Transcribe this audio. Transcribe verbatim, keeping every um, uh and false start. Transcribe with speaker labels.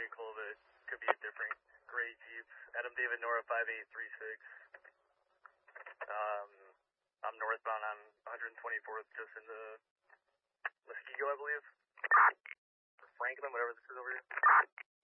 Speaker 1: vehicle that could be a different gray Jeep. Adam David Nora five eight three six. Um, I'm northbound on one twenty-fourth, just in the Muskego, I believe. Or Franklin, whatever this is over here.